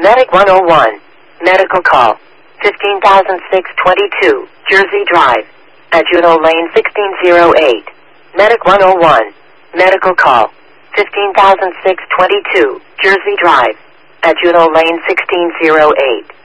Medic 101. Medical call. 15,622, Jersey Drive. At Juno Lane 1608. Medic 101. Medical call. 15,622, Jersey Drive. At Juno Lane 1608.